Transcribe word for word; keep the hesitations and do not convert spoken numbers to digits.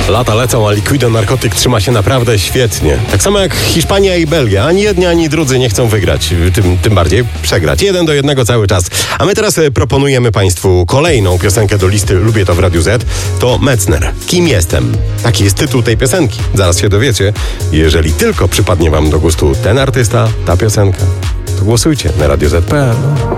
Lata lecą, a Liquido Narcotic trzyma się naprawdę świetnie. Tak samo jak Hiszpania i Belgia. Ani jedni, ani drudzy nie chcą wygrać. Tym, tym bardziej przegrać. Jeden do jednego cały czas. A my teraz proponujemy Państwu kolejną piosenkę do listy Lubię to w Radiu Z. To Metzner. Kim jestem? Taki jest tytuł tej piosenki. Zaraz się dowiecie. Jeżeli tylko przypadnie Wam do gustu ten artysta, ta piosenka, to głosujcie na radio zet kropka pe el.